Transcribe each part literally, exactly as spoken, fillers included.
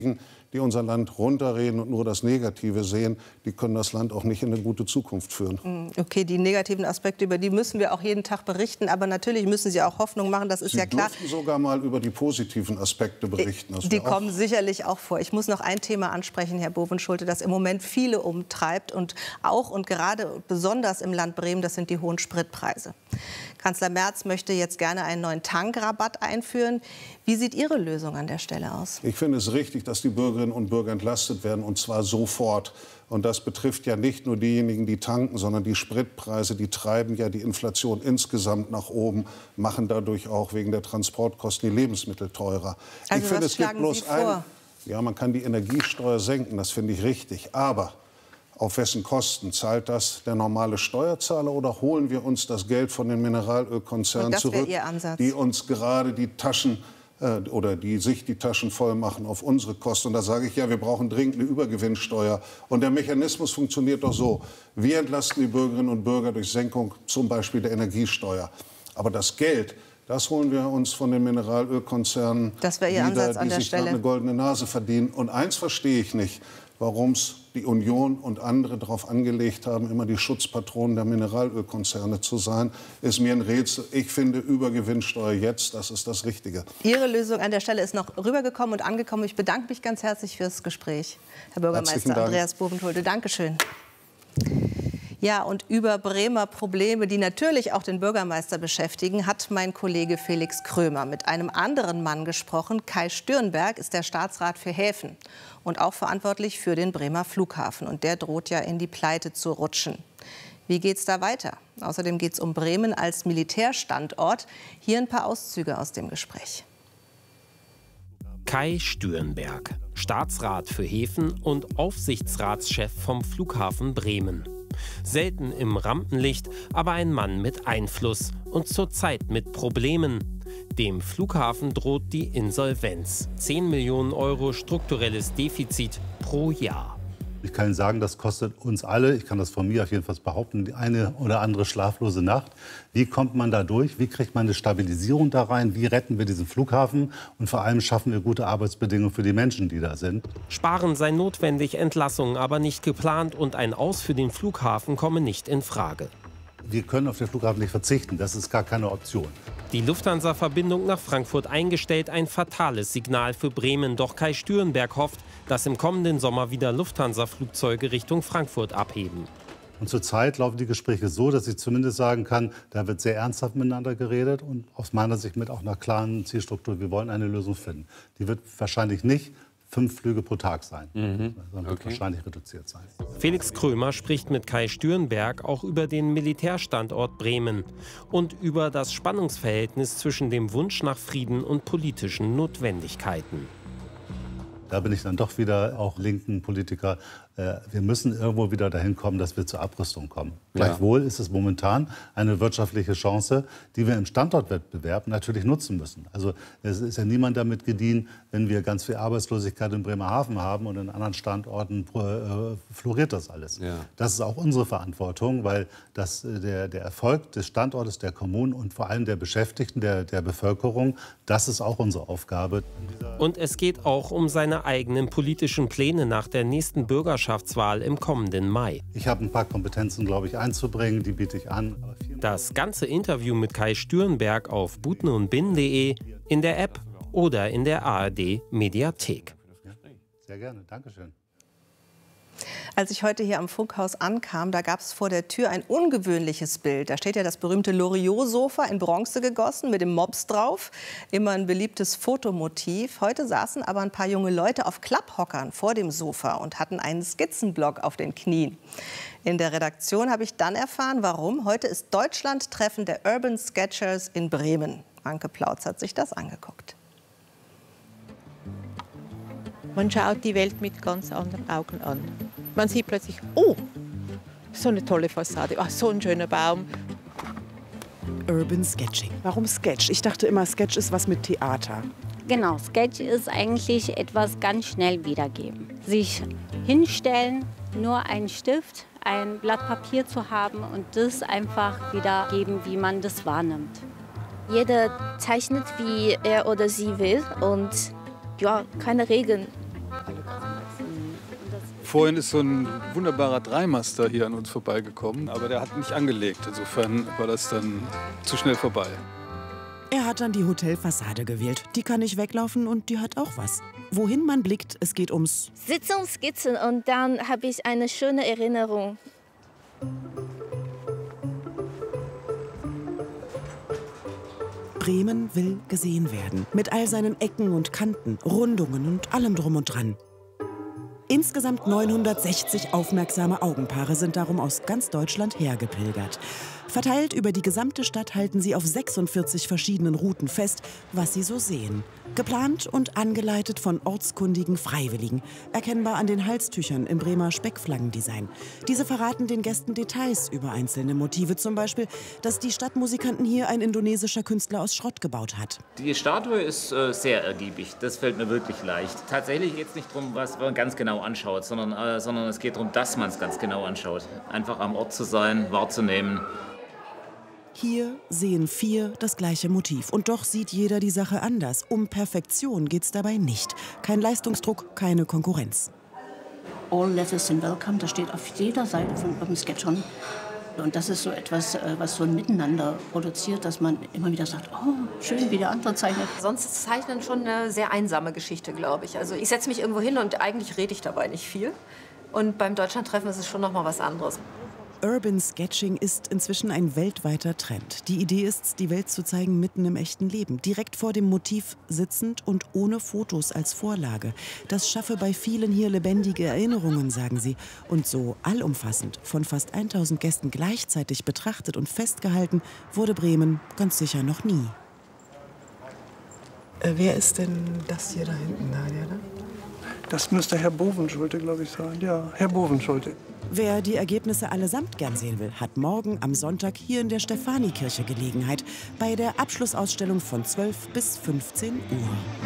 die unser Land runterreden und nur das Negative sehen, die können das Land auch nicht in eine gute Zukunft führen. Okay, die negativen Aspekte, über die müssen wir auch jeden Tag berichten. Aber natürlich müssen Sie auch Hoffnung machen, das ist Sie ja klar. Sie dürfen sogar mal über die positiven Aspekte berichten. Das die auch kommen sicherlich auch vor. Ich muss noch ein Thema ansprechen, Herr Bovenschulte, das im Moment viele umtreibt. Und auch und gerade besonders im Land Bremen, das sind die hohen Spritpreise. Kanzler Merz möchte jetzt gerne einen neuen Tankrabatt einführen. Wie sieht Ihre Lösung an der Stelle aus? Ich finde es richtig, dass die Bürgerinnen und Bürger entlastet werden, und zwar sofort. Und das betrifft ja nicht nur diejenigen, die tanken, sondern die Spritpreise, die treiben ja die Inflation insgesamt nach oben, machen dadurch auch wegen der Transportkosten die Lebensmittel teurer. Also ich finde, was es gibt schlagen bloß Sie vor? ein, ja, man kann die Energiesteuer senken, das finde ich richtig. Aber auf wessen Kosten? Zahlt das der normale Steuerzahler oder holen wir uns das Geld von den Mineralölkonzernen zurück, Ihr Ansatz. die uns gerade die Taschen äh, oder die sich die Taschen voll machen auf unsere Kosten? Und da sage ich ja, wir brauchen dringend eine Übergewinnsteuer. Und der Mechanismus funktioniert doch so: Wir entlasten die Bürgerinnen und Bürger durch Senkung zum Beispiel der Energiesteuer. Aber das Geld, das holen wir uns von den Mineralölkonzernen, das wäre Ihr wieder, Ansatz an die der sich Stelle. eine goldene Nase verdienen. Und eins verstehe ich nicht: Warum es die Union und andere darauf angelegt haben, immer die Schutzpatronen der Mineralölkonzerne zu sein, ist mir ein Rätsel. Ich finde, Übergewinnsteuer jetzt, das ist das Richtige. Ihre Lösung an der Stelle ist noch rübergekommen und angekommen. Ich bedanke mich ganz herzlich fürs Gespräch, Herr Bürgermeister Andreas Bovenschulte. Dankeschön. Ja, und über Bremer Probleme, die natürlich auch den Bürgermeister beschäftigen, hat mein Kollege Felix Krömer mit einem anderen Mann gesprochen. Kai Stürnberg ist der Staatsrat für Häfen und auch verantwortlich für den Bremer Flughafen. Und der droht ja in die Pleite zu rutschen. Wie geht's da weiter? Außerdem geht es um Bremen als Militärstandort. Hier ein paar Auszüge aus dem Gespräch. Kai Stürnberg, Staatsrat für Häfen und Aufsichtsratschef vom Flughafen Bremen. Selten im Rampenlicht, aber ein Mann mit Einfluss und zurzeit mit Problemen. Dem Flughafen droht die Insolvenz. zehn Millionen Euro strukturelles Defizit pro Jahr. Ich kann Ihnen sagen, das kostet uns alle, ich kann das von mir auf jeden Fall behaupten, die eine oder andere schlaflose Nacht. Wie kommt man da durch? Wie kriegt man eine Stabilisierung da rein? Wie retten wir diesen Flughafen? Und vor allem schaffen wir gute Arbeitsbedingungen für die Menschen, die da sind. Sparen sei notwendig, Entlassungen aber nicht geplant und ein Aus für den Flughafen komme nicht in Frage. Wir können auf den Flughafen nicht verzichten, das ist gar keine Option. Die Lufthansa-Verbindung nach Frankfurt eingestellt, ein fatales Signal für Bremen. Doch Kai Stürnberg hofft, dass im kommenden Sommer wieder Lufthansa-Flugzeuge Richtung Frankfurt abheben. Und zurzeit laufen die Gespräche so, dass ich zumindest sagen kann, da wird sehr ernsthaft miteinander geredet und aus meiner Sicht mit auch einer klaren Zielstruktur. Wir wollen eine Lösung finden. Die wird wahrscheinlich nicht fünf Flüge pro Tag sein, mhm. sondern wird okay. wahrscheinlich reduziert sein. Felix Krömer spricht mit Kai Stürnberg auch über den Militärstandort Bremen und über das Spannungsverhältnis zwischen dem Wunsch nach Frieden und politischen Notwendigkeiten. Da bin ich dann doch wieder auch linken Politiker. Wir müssen irgendwo wieder dahin kommen, dass wir zur Abrüstung kommen. Ja. Gleichwohl ist es momentan eine wirtschaftliche Chance, die wir im Standortwettbewerb natürlich nutzen müssen. Also es ist ja niemand damit gedient, wenn wir ganz viel Arbeitslosigkeit in Bremerhaven haben und in anderen Standorten äh, floriert das alles. Ja. Das ist auch unsere Verantwortung, weil das, der, der Erfolg des Standortes, der Kommunen und vor allem der Beschäftigten, der, der Bevölkerung, das ist auch unsere Aufgabe. Und es geht auch um seine eigenen politischen Pläne nach der nächsten Bürgerschaftswahl im kommenden Mai. Ich habe ein paar Kompetenzen, glaube ich, einzubringen, die biete ich an. Das ganze Interview mit Kai Stürnberg auf butne und bin punkt de, in der App oder in der A R D-Mediathek. Sehr gerne, Dankeschön. Als ich heute hier am Funkhaus ankam, da gab es vor der Tür ein ungewöhnliches Bild. Da steht ja das berühmte Loriot-Sofa in Bronze gegossen mit dem Mops drauf. Immer ein beliebtes Fotomotiv. Heute saßen aber ein paar junge Leute auf Klapphockern vor dem Sofa und hatten einen Skizzenblock auf den Knien. In der Redaktion habe ich dann erfahren, warum. Heute ist Deutschland-Treffen der Urban Sketchers in Bremen. Anke Plautz hat sich das angeguckt. Man schaut die Welt mit ganz anderen Augen an. Man sieht plötzlich, oh, so eine tolle Fassade, ach, so ein schöner Baum. Urban Sketching. Warum Sketch? Ich dachte immer, Sketch ist was mit Theater. Genau, Sketch ist eigentlich etwas ganz schnell wiedergeben. Sich hinstellen, nur einen Stift, ein Blatt Papier zu haben und das einfach wiedergeben, wie man das wahrnimmt. Jeder zeichnet, wie er oder sie will und ja, keine Regeln. Vorhin ist so ein wunderbarer Dreimaster hier an uns vorbeigekommen, aber der hat nicht angelegt. Insofern war das dann zu schnell vorbei. Er hat dann die Hotelfassade gewählt. Die kann nicht weglaufen und die hat auch was. Wohin man blickt, es geht ums Sitzungsskizzen und dann habe ich eine schöne Erinnerung. Bremen will gesehen werden. Mit all seinen Ecken und Kanten, Rundungen und allem drum und dran. Insgesamt neunhundertsechzig aufmerksame Augenpaare sind darum aus ganz Deutschland hergepilgert. Verteilt über die gesamte Stadt halten sie auf sechsundvierzig verschiedenen Routen fest, was sie so sehen. Geplant und angeleitet von ortskundigen Freiwilligen. Erkennbar an den Halstüchern im Bremer Speckflaggendesign. Diese verraten den Gästen Details über einzelne Motive. Zum Beispiel, dass die Stadtmusikanten hier ein indonesischer Künstler aus Schrott gebaut hat. Die Statue ist äh, sehr ergiebig. Das fällt mir wirklich leicht. Tatsächlich geht es nicht darum, was man ganz genau anschaut, sondern, äh, sondern es geht darum, dass man es ganz genau anschaut. Einfach am Ort zu sein, wahrzunehmen. Hier sehen vier das gleiche Motiv. Und doch sieht jeder die Sache anders. Um Perfektion geht es dabei nicht. Kein Leistungsdruck, keine Konkurrenz. All letters in welcome, das steht auf jeder Seite von Urban Sketch On. Und das ist so etwas, was so ein Miteinander produziert, dass man immer wieder sagt, oh, schön, wie der andere zeichnet. Sonst ist Zeichnen schon eine sehr einsame Geschichte, glaube ich. Also ich setze mich irgendwo hin und eigentlich rede ich dabei nicht viel. Und beim Deutschlandtreffen ist es schon noch mal was anderes. Urban Sketching ist inzwischen ein weltweiter Trend. Die Idee ist, die Welt zu zeigen mitten im echten Leben. Direkt vor dem Motiv sitzend und ohne Fotos als Vorlage. Das schaffe bei vielen hier lebendige Erinnerungen, sagen sie. Und so allumfassend, von fast tausend Gästen gleichzeitig betrachtet und festgehalten, wurde Bremen ganz sicher noch nie. Äh, wer ist denn das hier da hinten, Nadia? Ne? Das müsste Herr Bovenschulte, glaube ich, sein. Ja, Herr Bovenschulte. Wer die Ergebnisse allesamt gern sehen will, hat morgen am Sonntag hier in der Stephanikirche Gelegenheit bei der Abschlussausstellung von zwölf bis fünfzehn Uhr.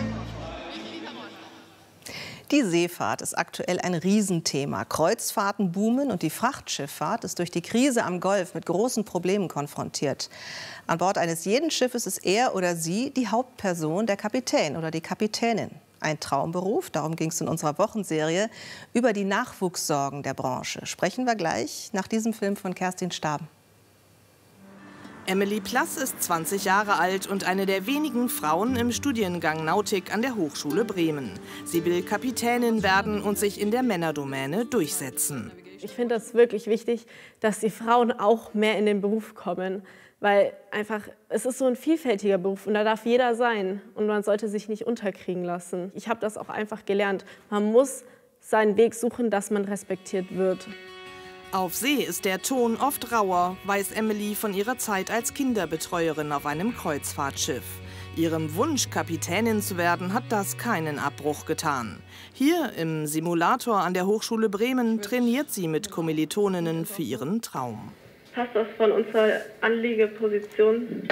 Die Seefahrt ist aktuell ein Riesenthema. Kreuzfahrten boomen und die Frachtschifffahrt ist durch die Krise am Golf mit großen Problemen konfrontiert. An Bord eines jeden Schiffes ist er oder sie die Hauptperson, der Kapitän oder die Kapitänin. Ein Traumberuf, darum ging es in unserer Wochenserie. Über die Nachwuchssorgen der Branche sprechen wir gleich nach diesem Film von Kerstin Staben. Emily Plass ist zwanzig Jahre alt und eine der wenigen Frauen im Studiengang Nautik an der Hochschule Bremen. Sie will Kapitänin werden und sich in der Männerdomäne durchsetzen. Ich finde das wirklich wichtig, dass die Frauen auch mehr in den Beruf kommen. Weil einfach, es ist so ein vielfältiger Beruf und da darf jeder sein und man sollte sich nicht unterkriegen lassen. Ich habe das auch einfach gelernt. Man muss seinen Weg suchen, dass man respektiert wird. Auf See ist der Ton oft rauer, weiß Emily von ihrer Zeit als Kinderbetreuerin auf einem Kreuzfahrtschiff. Ihrem Wunsch, Kapitänin zu werden, hat das keinen Abbruch getan. Hier im Simulator an der Hochschule Bremen trainiert sie mit Kommilitoninnen für ihren Traum. Passt das von unserer Anliegeposition?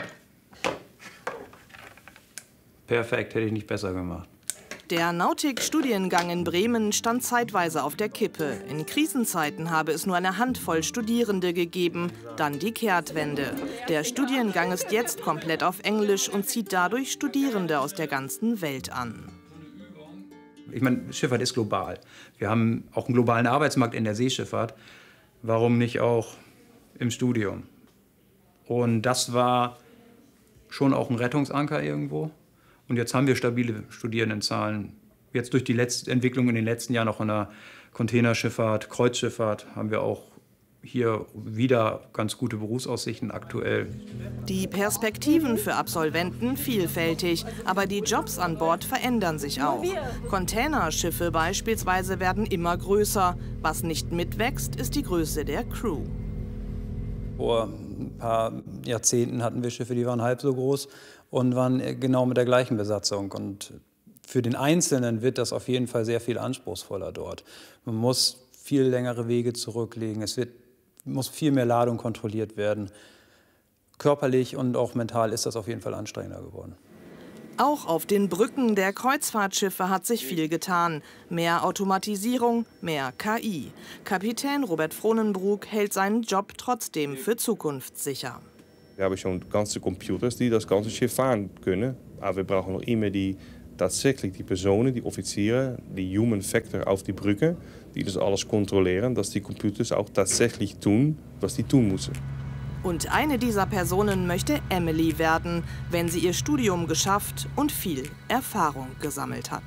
Perfekt, hätte ich nicht besser gemacht. Der Nautik-Studiengang in Bremen stand zeitweise auf der Kippe. In Krisenzeiten habe es nur eine Handvoll Studierende gegeben, dann die Kehrtwende. Der Studiengang ist jetzt komplett auf Englisch und zieht dadurch Studierende aus der ganzen Welt an. Ich meine, Schifffahrt ist global. Wir haben auch einen globalen Arbeitsmarkt in der Seeschifffahrt. Warum nicht auch im Studium? Und das war schon auch ein Rettungsanker irgendwo. Und jetzt haben wir stabile Studierendenzahlen. Jetzt durch die letzte Entwicklung in den letzten Jahren auch in der Containerschifffahrt, Kreuzschifffahrt haben wir auch hier wieder ganz gute Berufsaussichten aktuell. Die Perspektiven für Absolventen vielfältig, aber die Jobs an Bord verändern sich auch. Containerschiffe beispielsweise werden immer größer. Was nicht mitwächst, ist die Größe der Crew. Vor ein paar Jahrzehnten hatten wir Schiffe, die waren halb so groß und waren genau mit der gleichen Besatzung. Und für den Einzelnen wird das auf jeden Fall sehr viel anspruchsvoller dort. Man muss viel längere Wege zurücklegen, es wird, muss viel mehr Ladung kontrolliert werden. Körperlich und auch mental ist das auf jeden Fall anstrengender geworden. Auch auf den Brücken der Kreuzfahrtschiffe hat sich viel getan. Mehr Automatisierung, mehr K I. Kapitän Robert Frohnenbruck hält seinen Job trotzdem für zukunftssicher. Wir haben schon ganze Computers, die das ganze Schiff fahren können. Aber wir brauchen noch immer die tatsächlich die Personen, die Offiziere, die Human Factor auf die Brücke, die das alles kontrollieren, dass die Computers auch tatsächlich tun, was die tun müssen. Und eine dieser Personen möchte Emily werden, wenn sie ihr Studium geschafft und viel Erfahrung gesammelt hat.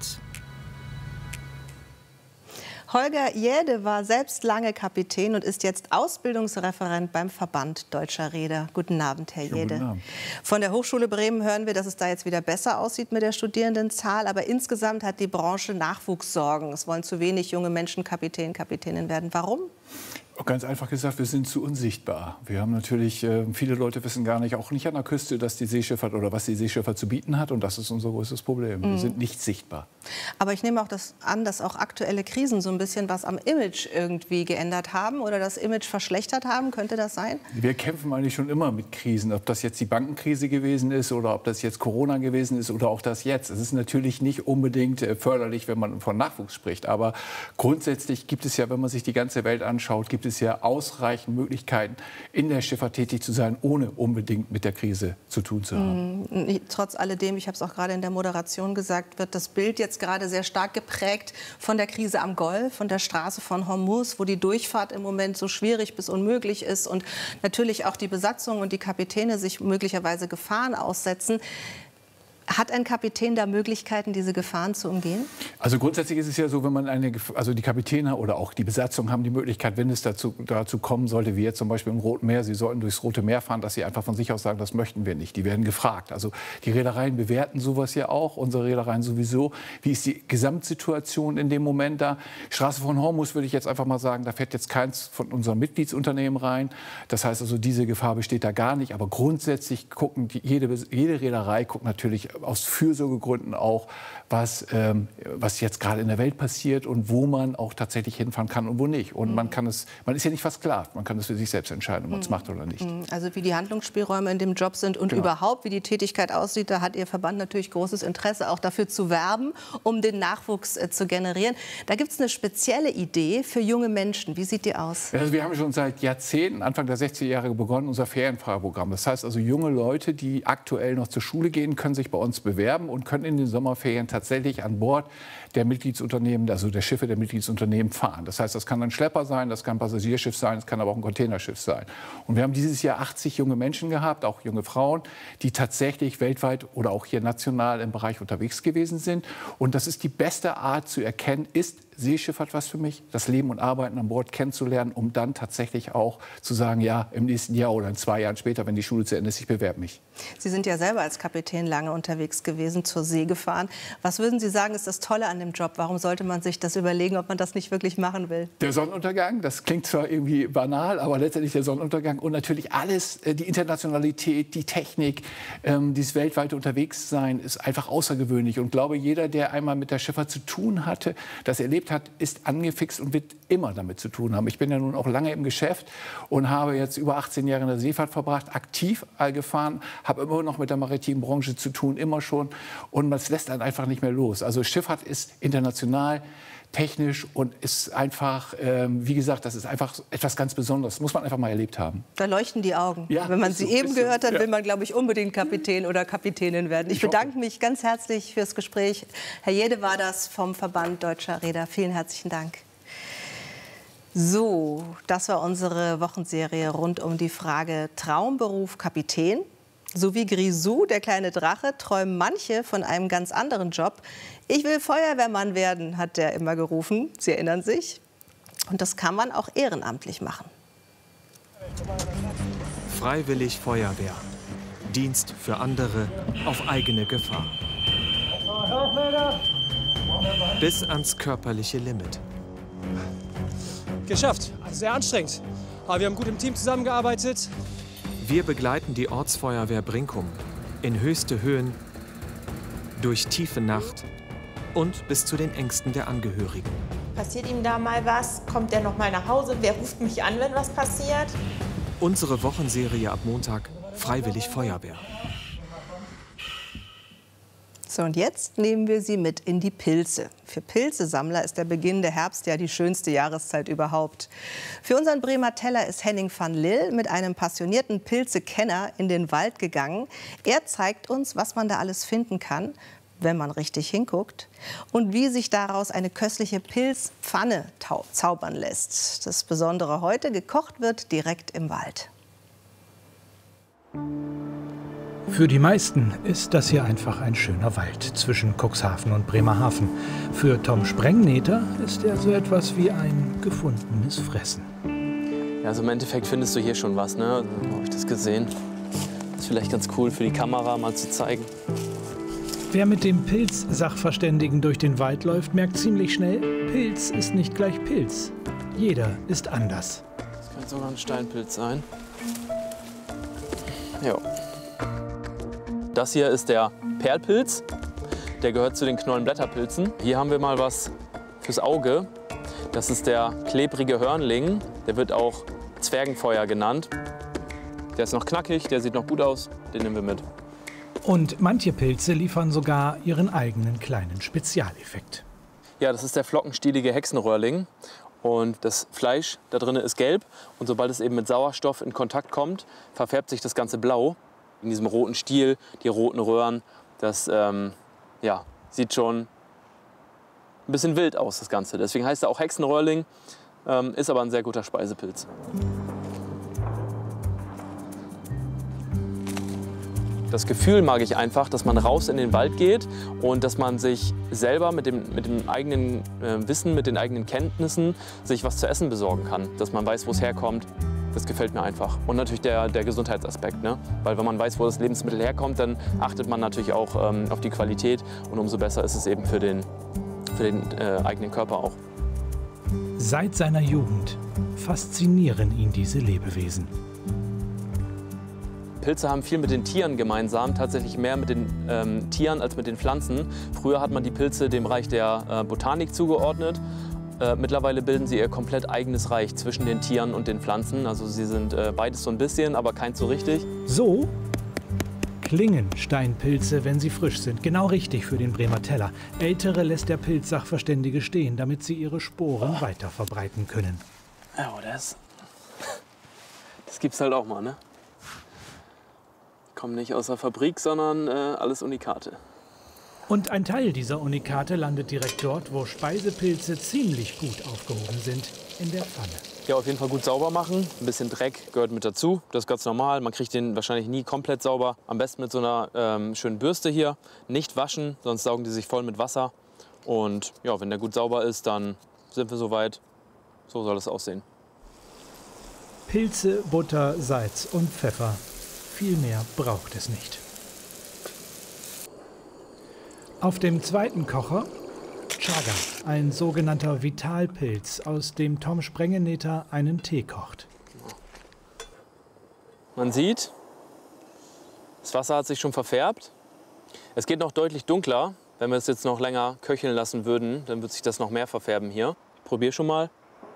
Holger Jäde war selbst lange Kapitän und ist jetzt Ausbildungsreferent beim Verband Deutscher Reeder. Guten Abend, Herr Jäde. Guten Abend. Von der Hochschule Bremen hören wir, dass es da jetzt wieder besser aussieht mit der Studierendenzahl. Aber insgesamt hat die Branche Nachwuchssorgen. Es wollen zu wenig junge Menschen Kapitän, Kapitänin werden. Warum? Ganz einfach gesagt, wir sind zu unsichtbar. Wir haben natürlich, äh, viele Leute wissen gar nicht, auch nicht an der Küste, dass die Seeschifffahrt oder was die Seeschifffahrt zu bieten hat. Und das ist unser größtes Problem. Mhm. Wir sind nicht sichtbar. Aber ich nehme auch das an, dass auch aktuelle Krisen so ein bisschen was am Image irgendwie geändert haben oder das Image verschlechtert haben. Könnte das sein? Wir kämpfen eigentlich schon immer mit Krisen. Ob das jetzt die Bankenkrise gewesen ist oder ob das jetzt Corona gewesen ist oder auch das jetzt. Es ist natürlich nicht unbedingt äh, förderlich, wenn man von Nachwuchs spricht. Aber grundsätzlich gibt es ja, wenn man sich die ganze Welt anschaut, gibt es ja ausreichend Möglichkeiten, in der Schifffahrt tätig zu sein, ohne unbedingt mit der Krise zu tun zu haben. Mhm. Trotz alledem, ich habe es auch gerade in der Moderation gesagt, wird das Bild jetzt gerade sehr stark geprägt von der Krise am Golf, von der Straße von Hormuz, wo die Durchfahrt im Moment so schwierig bis unmöglich ist und natürlich auch die Besatzung und die Kapitäne sich möglicherweise Gefahren aussetzen. Hat ein Kapitän da Möglichkeiten, diese Gefahren zu umgehen? Also grundsätzlich ist es ja so, wenn man eine, also die Kapitäne oder auch die Besatzung haben die Möglichkeit, wenn es dazu, dazu kommen sollte, wie jetzt zum Beispiel im Roten Meer, sie sollten durchs Rote Meer fahren, dass sie einfach von sich aus sagen, das möchten wir nicht. Die werden gefragt. Also die Reedereien bewerten sowas ja auch, unsere Reedereien sowieso. Wie ist die Gesamtsituation in dem Moment da? Straße von Hormuz würde ich jetzt einfach mal sagen, da fährt jetzt keins von unseren Mitgliedsunternehmen rein. Das heißt also, diese Gefahr besteht da gar nicht. Aber grundsätzlich gucken die, jede, jede Reederei guckt natürlich aus Fürsorgegründen auch, was, ähm, was jetzt gerade in der Welt passiert und wo man auch tatsächlich hinfahren kann und wo nicht. Und man kann es, man ist ja nicht versklavt, man kann es für sich selbst entscheiden, ob man es macht oder nicht. Also wie die Handlungsspielräume in dem Job sind und genau. überhaupt, wie die Tätigkeit aussieht, da hat Ihr Verband natürlich großes Interesse, auch dafür zu werben, um den Nachwuchs äh, zu generieren. Da gibt es eine spezielle Idee für junge Menschen. Wie sieht die aus? Also wir haben schon seit Jahrzehnten, Anfang der sechziger Jahre begonnen, unser Ferienfahrerprogramm. Das heißt also, junge Leute, die aktuell noch zur Schule gehen, können sich bei uns bewerben und können in den Sommerferien tatsächlich an Bord der Mitgliedsunternehmen, also der Schiffe der Mitgliedsunternehmen fahren. Das heißt, das kann ein Schlepper sein, das kann ein Passagierschiff sein, das kann aber auch ein Containerschiff sein. Und wir haben dieses Jahr achtzig junge Menschen gehabt, auch junge Frauen, die tatsächlich weltweit oder auch hier national im Bereich unterwegs gewesen sind. Und das ist die beste Art zu erkennen, ist Seeschifffahrt was für mich, das Leben und Arbeiten an Bord kennenzulernen, um dann tatsächlich auch zu sagen, ja, im nächsten Jahr oder in zwei Jahren später, wenn die Schule zu Ende ist, ich bewerbe mich. Sie sind ja selber als Kapitän lange unterwegs gewesen, zur See gefahren. Was würden Sie sagen, ist das Tolle an dem Job? Warum sollte man sich das überlegen, ob man das nicht wirklich machen will? Der Sonnenuntergang, das klingt zwar irgendwie banal, aber letztendlich der Sonnenuntergang und natürlich alles, die Internationalität, die Technik, ähm, dieses weltweite Unterwegssein ist einfach außergewöhnlich. Und ich glaube, jeder, der einmal mit der Schifffahrt zu tun hatte, das erlebt hat, ist angefixt und wird immer damit zu tun haben. Ich bin ja nun auch lange im Geschäft und habe jetzt über achtzehn Jahre in der Seefahrt verbracht, aktiv gefahren, habe immer noch mit der maritimen Branche zu tun, immer schon. Und das lässt einen einfach nicht mehr los. Also Schifffahrt ist international, technisch und ist einfach, ähm, wie gesagt, das ist einfach etwas ganz Besonderes. Das muss man einfach mal erlebt haben. Da leuchten die Augen. Ja, Wenn man sie so, eben so, gehört hat, ja. will man, glaube ich, unbedingt Kapitän oder Kapitänin werden. Ich, ich bedanke mich ganz herzlich fürs Gespräch. Herr Jäde war das vom Verband Deutscher Reeder. Vielen herzlichen Dank. So, das war unsere Wochenserie rund um die Frage Traumberuf Kapitän. So wie Grisou, der kleine Drache, träumen manche von einem ganz anderen Job. Ich will Feuerwehrmann werden, hat der immer gerufen. Sie erinnern sich? Und das kann man auch ehrenamtlich machen. Freiwillig Feuerwehr. Dienst für andere auf eigene Gefahr. Bis ans körperliche Limit. Geschafft. Sehr anstrengend. Aber wir haben gut im Team zusammengearbeitet. Wir begleiten die Ortsfeuerwehr Brinkum in höchste Höhen, durch tiefe Nacht und bis zu den Ängsten der Angehörigen. Passiert ihm da mal was? Kommt er noch mal nach Hause? Wer ruft mich an, wenn was passiert? Unsere Wochenserie ab Montag Freiwillig Feuerwehr. So, und jetzt nehmen wir Sie mit in die Pilze. Für Pilzesammler ist der Beginn der Herbst ja die schönste Jahreszeit überhaupt. Für unseren Bremer Teller ist Henning van Lill mit einem passionierten Pilzekenner in den Wald gegangen. Er zeigt uns, was man da alles finden kann. wenn man richtig hinguckt, und wie sich daraus eine köstliche Pilzpfanne zaubern lässt. Das Besondere heute, gekocht wird direkt im Wald. Für die meisten ist das hier einfach ein schöner Wald zwischen Cuxhaven und Bremerhaven. Für Tom Sprengneter ist er so etwas wie ein gefundenes Fressen. Ja, also im Endeffekt findest du hier schon was, ne? So habe ich das gesehen. Das ist vielleicht ganz cool für die Kamera mal zu zeigen. Wer mit dem Pilz-Sachverständigen durch den Wald läuft, merkt ziemlich schnell, Pilz ist nicht gleich Pilz. Jeder ist anders. Das könnte sogar ein Steinpilz sein. Ja. Das hier ist der Perlpilz. Der gehört zu den Knollenblätterpilzen. Hier haben wir mal was fürs Auge. Das ist der klebrige Hörnling. Der wird auch Zwergenfeuer genannt. Der ist noch knackig, der sieht noch gut aus. Den nehmen wir mit. Und manche Pilze liefern sogar ihren eigenen kleinen Spezialeffekt. Ja, das ist der flockenstielige Hexenröhrling. Und das Fleisch da drin ist gelb. Und sobald es eben mit Sauerstoff in Kontakt kommt, verfärbt sich das Ganze blau. In diesem roten Stiel, die roten Röhren, das ähm, ja, sieht schon ein bisschen wild aus, das Ganze. Deswegen heißt er auch Hexenröhrling, ähm, ist aber ein sehr guter Speisepilz. Das Gefühl mag ich einfach, dass man raus in den Wald geht und dass man sich selber mit dem, mit dem eigenen äh, Wissen, mit den eigenen Kenntnissen sich was zu essen besorgen kann. Dass man weiß, wo es herkommt. Das gefällt mir einfach. Und natürlich der, der Gesundheitsaspekt, ne? Weil wenn man weiß, wo das Lebensmittel herkommt, dann achtet man natürlich auch ähm, auf die Qualität. Und umso besser ist es eben für den, für den äh, eigenen Körper auch. Seit seiner Jugend faszinieren ihn diese Lebewesen. Pilze haben viel mit den Tieren gemeinsam, tatsächlich mehr mit den ähm, Tieren als mit den Pflanzen. Früher hat man die Pilze dem Reich der äh, Botanik zugeordnet. Äh, mittlerweile bilden sie ihr komplett eigenes Reich zwischen den Tieren und den Pflanzen. Also sie sind äh, beides so ein bisschen, aber keins so richtig. So klingen Steinpilze, wenn sie frisch sind. Genau richtig für den Bremer Teller. Ältere lässt der Pilzsachverständige stehen, damit sie ihre Sporen oh. weiter verbreiten können. Ja, das, das gibt's halt auch mal, ne? Kommen nicht aus der Fabrik, sondern äh, alles Unikate. Und ein Teil dieser Unikate landet direkt dort, wo Speisepilze ziemlich gut aufgehoben sind, in der Pfanne. Ja, auf jeden Fall gut sauber machen. Ein bisschen Dreck gehört mit dazu. Das ist ganz normal. Man kriegt den wahrscheinlich nie komplett sauber. Am besten mit so einer ähm, schönen Bürste hier. Nicht waschen, sonst saugen die sich voll mit Wasser. Und ja, wenn der gut sauber ist, dann sind wir soweit. So soll es aussehen. Pilze, Butter, Salz und Pfeffer. Viel mehr braucht es nicht. Auf dem zweiten Kocher Chaga, ein sogenannter Vitalpilz, aus dem Tom Sprengneter einen Tee kocht. Man sieht, das Wasser hat sich schon verfärbt. Es geht noch deutlich dunkler. Wenn wir es jetzt noch länger köcheln lassen würden, dann wird sich das noch mehr verfärben hier. Ich probiere schon mal.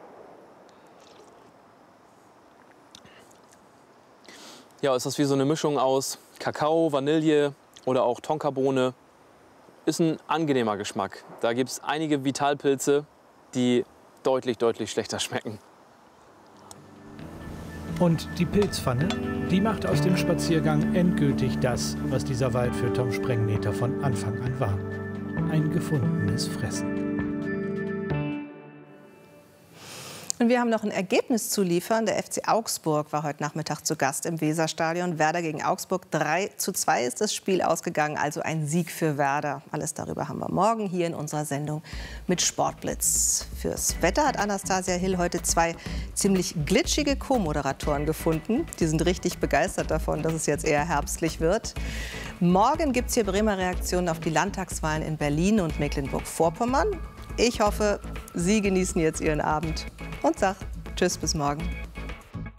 Ja, ist das wie so eine Mischung aus Kakao, Vanille oder auch Tonkabohne. Ist ein angenehmer Geschmack. Da gibt es einige Vitalpilze, die deutlich, deutlich schlechter schmecken. Und die Pilzpfanne, die macht aus dem Spaziergang endgültig das, was dieser Wald für Tom Sprengneter von Anfang an war. Ein gefundenes Fressen. Und wir haben noch ein Ergebnis zu liefern. Der F C Augsburg war heute Nachmittag zu Gast im Weserstadion. Werder gegen Augsburg. drei zu zwei ist das Spiel ausgegangen. Also ein Sieg für Werder. Alles darüber haben wir morgen hier in unserer Sendung mit Sportblitz. Fürs Wetter hat Anastasia Hill heute zwei ziemlich glitschige Co-Moderatoren gefunden. Die sind richtig begeistert davon, dass es jetzt eher herbstlich wird. Morgen gibt es hier Bremer Reaktionen auf die Landtagswahlen in Berlin und Mecklenburg-Vorpommern. Ich hoffe, Sie genießen jetzt Ihren Abend und sag Tschüss, bis morgen.